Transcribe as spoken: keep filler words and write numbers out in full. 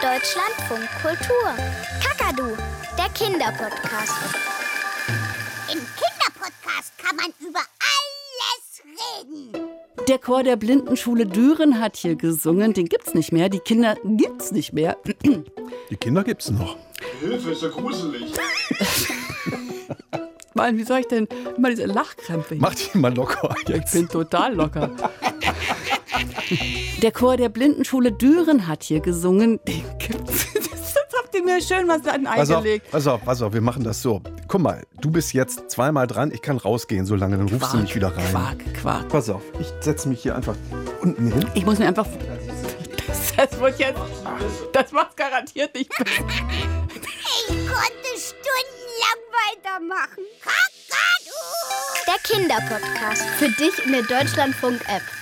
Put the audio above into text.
Deutschlandfunk Kultur. Kakadu, der Kinderpodcast. Im Kinderpodcast kann man über alles reden. Der Chor der Blindenschule Düren hat hier gesungen. Den gibt's nicht mehr. Die Kinder gibt's nicht mehr. Die Kinder gibt's noch. Hilfe, ist ja gruselig. Mann, wie soll ich denn immer diese Lachkrämpfe? Mach dich mal locker jetzt. Ich bin total locker. Der Chor der Blindenschule Düren hat hier gesungen. Den gibt's. Das habt ihr mir schön was an Pass auf, eingelegt. pass auf, pass auf, wir machen das so. Guck mal, du bist jetzt zweimal dran. Ich kann rausgehen so lange, dann rufst du mich wieder rein. Quark, Quark. Pass auf, ich setze mich hier einfach unten hin. Ich muss mir einfach... Das, das wird jetzt... Das macht garantiert nicht besser. Ich konnte stundenlang weitermachen. Kakadu! Der Kinderpodcast. Für dich in der Deutschlandfunk-App.